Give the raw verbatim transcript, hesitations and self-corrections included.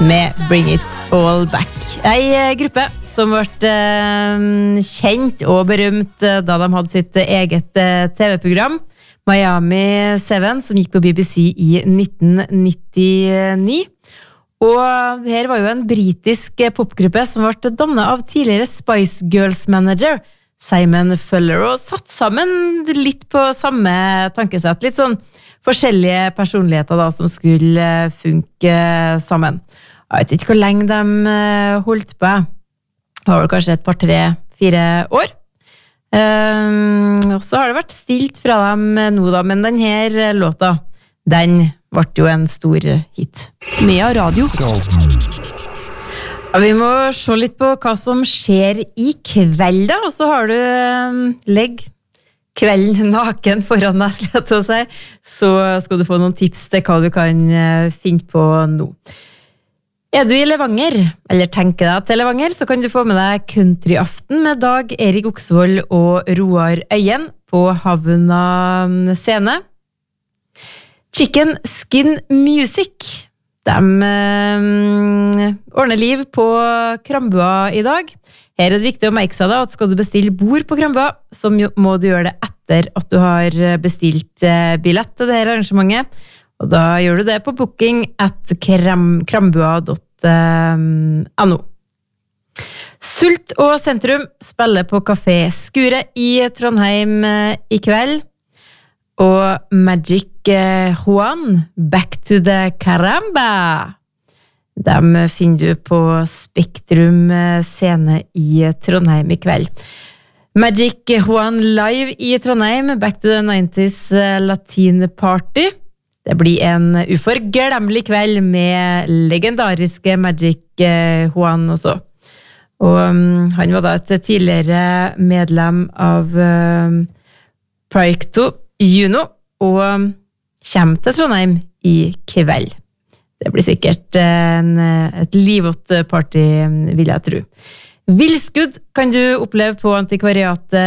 med Bring It All Back. En gruppe som ble eh, kjent og berømt da de hadde sitt eget eh, T V-program, Miami Seven, som gikk på B B C i nitten nittini. Og det her var jo en britisk popgruppe som ble dannet av tidligere Spice Girls-manager Simon Fuller, og satt sammen litt på samme tankesett, litt sånn forskjellige personligheter da, som skulle funke sammen. Jeg vet ikke hvor lenge de holdt på. Det var vel kanskje et par, tre, fire år. Um, og så har det vært stilt fra dem nå da, men denne låta, den ble jo en stor hit. Mea Radio. Ja, vi må se litt på hva som skjer i kveld da, og så har du um, legg kvelden naken foran deg, slett å si, så skal du få noen tips til hva du kan uh, finne på nå. Er du i Levanger, eller tenker deg til Levanger, så kan du få med deg Countryaften med Dag Erik Oksvold og Roar Øyen på Havna scene. Chicken Skin Music, de eh, ordner liv på Krambua i dag. Her er det viktig å merke seg da, at skal du bestille bord på Krambua, så må du gjøre det etter at du har bestilt eh, billett til det her arrangementet. Og da gjør du det på booking at krambua punktum no. Sult og Sentrum spiller på Café Skure i Trondheim i kveld. Og Magic Juan, Back to the Caramba. Dem finner du på Spektrum scene i Trondheim i kveld. Magic Juan live i Trondheim, Back to the nineties Latin Party. Det blir en uforglemmelig kveld med legendariske Magic Juan også. Og um, han var da et tidligere medlem av um, Proyecto Juno, og um, kommer til Trondheim i kveld. Det blir sikkert en, et livått party, vil jeg tro. Vilskudd kan du oppleve på Antikvariatet